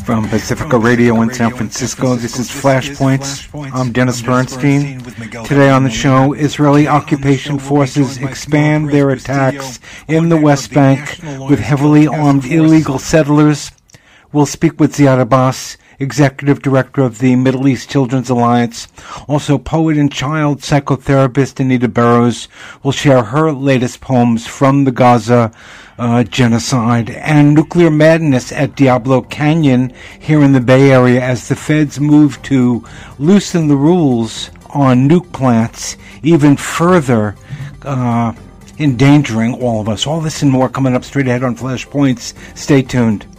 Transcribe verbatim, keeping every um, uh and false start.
From Pacifica Radio in San Francisco, this is Flashpoints. I'm Dennis Bernstein. Today on the show, Israeli occupation forces expand their attacks in the West Bank with heavily armed illegal settlers. We'll speak with Ziad Abbas, Executive Director of the Middle East Children's Alliance. Also, poet and child psychotherapist Anita Burrows will share her latest poems from the Gaza uh, genocide. And nuclear madness at Diablo Canyon here in the Bay Area as the feds move to loosen the rules on nuke plants even further, uh, endangering all of us. All this and more coming up straight ahead on Flashpoints. Stay tuned.